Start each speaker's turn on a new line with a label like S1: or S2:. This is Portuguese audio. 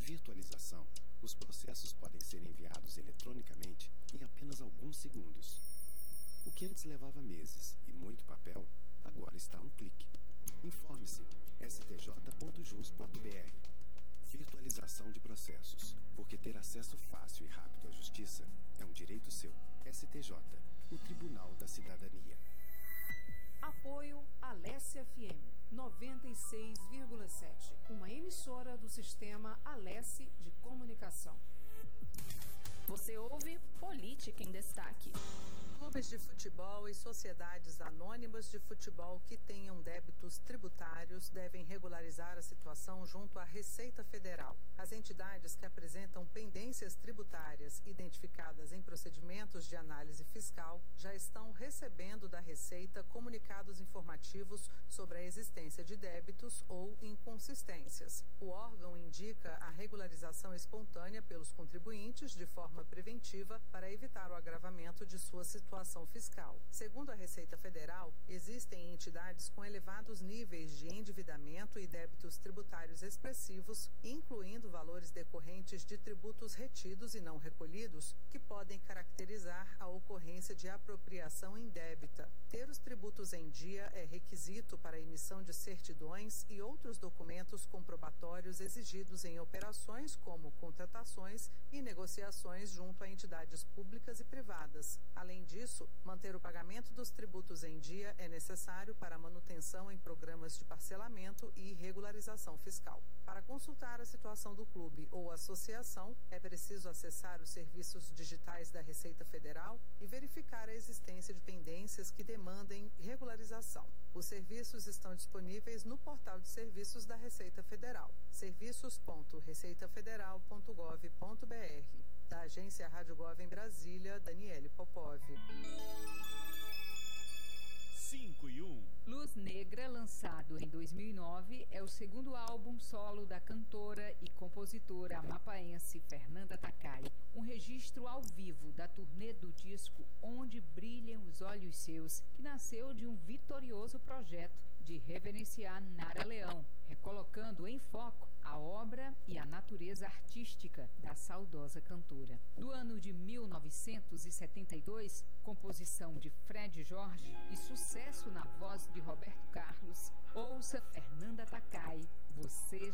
S1: virtualização, os processos podem ser enviados eletronicamente em apenas alguns segundos. O que antes levava meses e muito papel, agora está a um clique. Informe-se stj.jus.br. Virtualização de processos, porque ter acesso fácil e rápido à justiça é um direito seu. STJ, o Tribunal da Cidadania.
S2: Apoio Alesse FM 96,7, uma emissora do sistema Alesse de comunicação.
S3: Você ouve Política em Destaque.
S4: Clubes de futebol e sociedades anônimas de futebol que tenham débitos tributários devem regularizar a situação junto à Receita Federal. As entidades que apresentam pendências tributárias identificadas em procedimentos de análise fiscal já estão recebendo da Receita comunicados informativos sobre a existência de débitos ou inconsistências. O órgão indica a regularização espontânea pelos contribuintes de forma preventiva para evitar o agravamento de sua situação fiscal. Segundo a Receita Federal, existem entidades com elevados níveis de endividamento e débitos tributários expressivos, incluindo valores decorrentes de tributos retidos e não recolhidos, que podem caracterizar a ocorrência de apropriação indébita. Ter os tributos em dia é requisito para a emissão de certidões e outros documentos comprobatórios exigidos em operações como contratações e negociações junto a entidades públicas e privadas. Além disso, manter o pagamento dos tributos em dia é necessário para a manutenção em programas de parcelamento e regularização fiscal. Para consultar a situação do clube ou associação, é preciso acessar os serviços digitais da Receita Federal e verificar a existência de pendências que demandem regularização. Os serviços estão disponíveis no portal de serviços da Receita Federal, serviços.receitafederal.gov.br. Da agência Rádio Gov em Brasília, Daniele Popov.
S5: 5 e 1.
S6: Luz Negra, lançado em 2009, é o segundo álbum solo da cantora e compositora amapaense Fernanda Takai. Um registro ao vivo da turnê do disco Onde Brilham os Olhos Seus, que nasceu de um vitorioso projeto de reverenciar Nara Leão, recolocando em foco a obra e a natureza artística da saudosa cantora. Do ano de 1972, composição de Fred Jorge e sucesso na voz de Roberto Carlos, ouça Fernanda Takai, Você